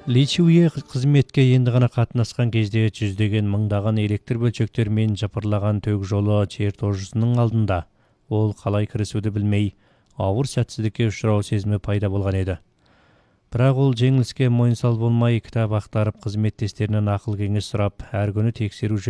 Ли Чуе қызметке енді ғана қатынасқан кезде жүздеген мыңдаған электр бөлшектермен жапырлаған төк жолы чертожысының алдында. Ол қалай кірісуді білмей, ауыр сәтсіздікке ұшырау сезімі пайда болған еді. Бірақ ол жеңіліске мойынсал болмай, кітап ақтарып, қызметтестерінен ақыл кеңес сұрап, әр күні тексеру